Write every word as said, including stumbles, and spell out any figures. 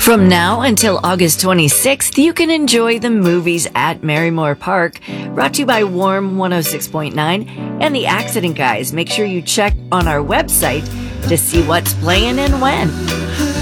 From now until August twenty-sixth, you can enjoy the movies at Marymore Park, brought to you by Warm one oh six point nine and the Accident Guys. Make sure you check on our website to see what's playing and when.